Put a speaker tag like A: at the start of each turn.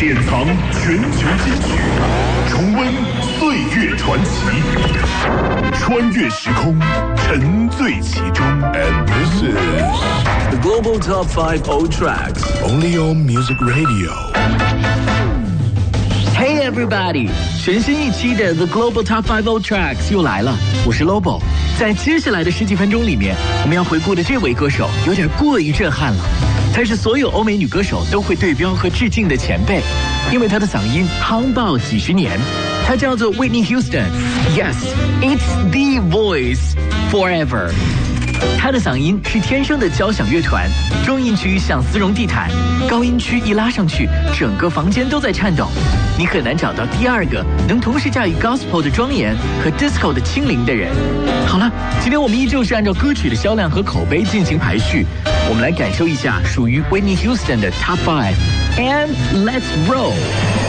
A: 典藏全球金曲，重温岁月传奇，穿越时空，沉醉其中。And this is
B: the Global Top 5 Old Tracks,
A: only on Music
C: Radio。Hey everybody！ 全新一期的 The Global Top 5 Old Tracks 又来了，我是 Lobo。在接下来的10几分钟里面，我们要回顾的这位歌手有点过于震撼了。她是所有欧美女歌手都会对标和致敬的前辈，因为她的嗓音夯爆几十年。她叫做 Whitney Houston。Yes, it's the voice forever。她的嗓音是天生的交响乐团，中音区像丝绒地毯，高音区一拉上去，整个房间都在颤抖。你很难找到第二个能同时驾驭 gospel 的庄严和 disco 的轻灵的人。好了，今天我们依旧是按照歌曲的销量和口碑进行排序，我们来感受一下属于 Whitney Houston 的 Top 5 ，and let's roll。